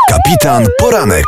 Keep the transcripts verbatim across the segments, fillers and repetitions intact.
Kapitan Poranek.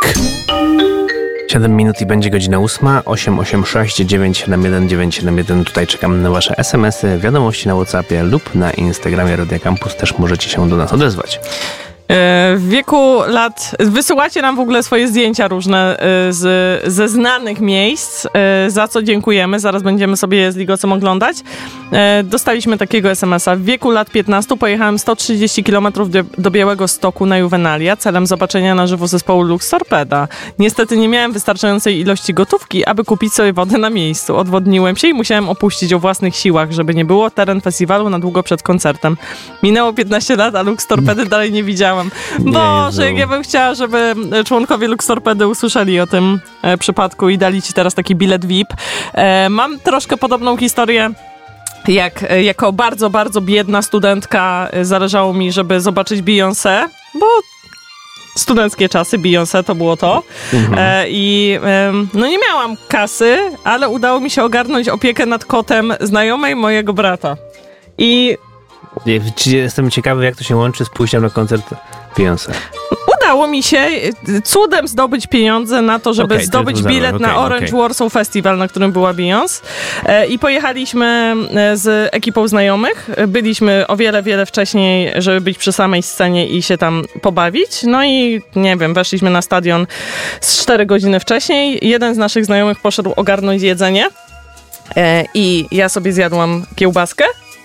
siedem minut i będzie godzina ósma. osiem osiem sześć dziewięć siedem jeden dziewięć siedem jeden. Tutaj czekam na wasze es em esy, wiadomości na WhatsAppie lub na Instagramie Radia Campus. Też możecie się do nas odezwać. W wieku lat wysyłacie nam w ogóle swoje zdjęcia różne z, ze znanych miejsc, za co dziękujemy. Zaraz będziemy sobie z Ligocem oglądać. Dostaliśmy takiego es em esa. W wieku lat piętnastu pojechałem sto trzydzieści kilometrów do, do Białegostoku na Juvenalia celem zobaczenia na żywo zespołu Lux Torpeda. Niestety nie miałem wystarczającej ilości gotówki, aby kupić sobie wodę na miejscu. Odwodniłem się i musiałem opuścić o własnych siłach, żeby nie było teren festiwalu na długo przed koncertem. Minęło piętnaście lat, a Lux Torpedy dalej nie widziałam. Boże, jak ja bym chciała, żeby członkowie Lux Torpedy usłyszeli o tym e, przypadku i dali ci teraz taki bilet V I P. E, mam troszkę podobną historię. Jak e, jako bardzo, bardzo biedna studentka e, zależało mi, żeby zobaczyć Beyoncé, bo studenckie czasy, Beyoncé to było to. Mhm. E, I e, no nie miałam kasy, ale udało mi się ogarnąć opiekę nad kotem znajomej mojego brata. I jestem ciekawy, jak to się łączy z pójściem na koncert Beyoncé. Udało mi się cudem zdobyć pieniądze na to, żeby okay, zdobyć bilet okay, na Orange okay. Warsaw Festival, na którym była Beyoncé. E, I pojechaliśmy z ekipą znajomych. Byliśmy o wiele, wiele wcześniej, żeby być przy samej scenie i się tam pobawić. No i nie wiem, weszliśmy na stadion z cztery godziny wcześniej. Jeden z naszych znajomych poszedł ogarnąć jedzenie e, i ja sobie zjadłam kiełbaskę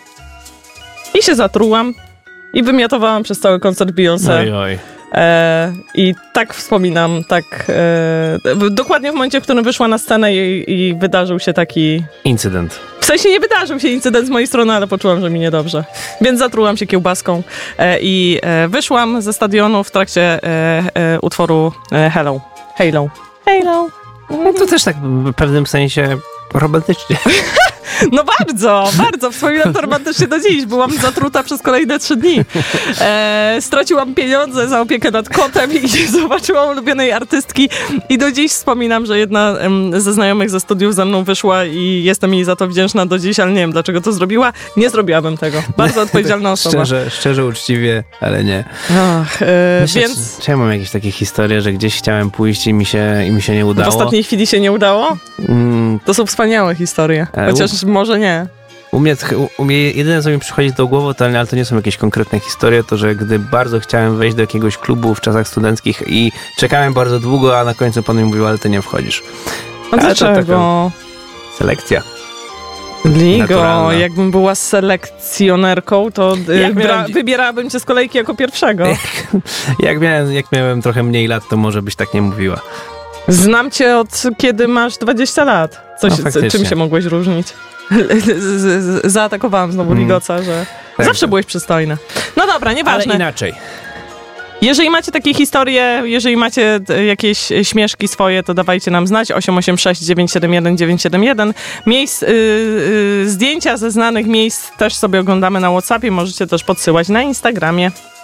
i się zatrułam i wymiotowałam przez cały koncert Beyoncé. Oj, oj. E, I tak wspominam, tak e, dokładnie w momencie, w którym wyszła na scenę i, i wydarzył się taki... Incydent. W sensie nie wydarzył się incydent z mojej strony, ale poczułam, że mi niedobrze. Więc zatrułam się kiełbaską e, i e, wyszłam ze stadionu w trakcie e, e, utworu e, Hello. Halo. Halo. No to też tak w pewnym sensie romantycznie. No bardzo, bardzo. Wspominam to romantycznie do dziś. Byłam zatruta przez kolejne trzy dni. E, straciłam pieniądze za opiekę nad kotem i nie zobaczyłam ulubionej artystki. I do dziś wspominam, że jedna em, ze znajomych ze studiów ze mną wyszła i jestem jej za to wdzięczna do dziś, ale nie wiem, dlaczego to zrobiła. Nie zrobiłabym tego. Bardzo odpowiedzialna osoba. Szczerze, szczerze, uczciwie, ale nie. Ach, e, Myślę, więc... Czy ja mam jakieś takie historie, że gdzieś chciałem pójść i mi się, i mi się nie udało? W ostatniej chwili się nie udało? Mm. To są wspaniałe historie. Chociaż może nie. U mnie, u mnie jedyne, co mi przychodzi do głowy, to, ale to nie są jakieś konkretne historie, to że gdy bardzo chciałem wejść do jakiegoś klubu w czasach studenckich i czekałem bardzo długo, a na końcu pan mi mówił, ale ty nie wchodzisz. A dlaczego? Selekcja. Ligo, naturalna. Jakbym była selekcjonerką, to jak bra- miałem... wybierałabym cię z kolejki jako pierwszego. Jak, jak, miałem, jak miałem trochę mniej lat, to może byś tak nie mówiła. Znam cię od kiedy masz dwadzieścia lat. Coś, no, czym się mogłeś różnić? Zaatakowałam znowu hmm. Ligoca, że tak, zawsze tak. byłeś przystojny. No dobra, nieważne. Ale inaczej. Jeżeli macie takie historie, jeżeli macie jakieś śmieszki swoje, to dawajcie nam znać. osiem osiem sześć dziewięć siedem jeden dziewięć siedem jeden. Miejsc, yy, yy, zdjęcia ze znanych miejsc też sobie oglądamy na WhatsAppie. Możecie też podsyłać na Instagramie.